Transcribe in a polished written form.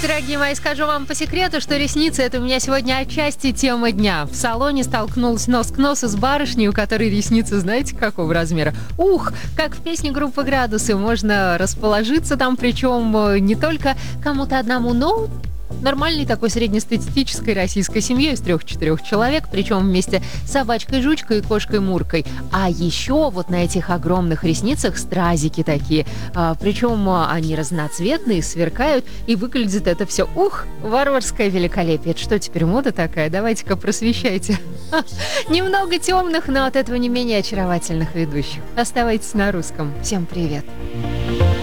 Дорогие мои, скажу вам по секрету, что ресницы — это у меня сегодня отчасти тема дня. В салоне столкнулась нос к носу с барышней, у которой ресницы, знаете, какого размера? Ух, как в песне группы «Градусы». Можно расположиться там, причем не только кому-то одному, но нормальной такой среднестатистической российской семьей из 3-4 человек, причем вместе с собачкой-жучкой и кошкой-муркой. А еще вот на этих огромных ресницах стразики такие. Причем они разноцветные, сверкают, и выглядит это все, варварское великолепие. Это что, теперь мода такая? Давайте-ка просвещайте. Немного темных, но от этого не менее очаровательных ведущих. Оставайтесь на русском. Всем привет.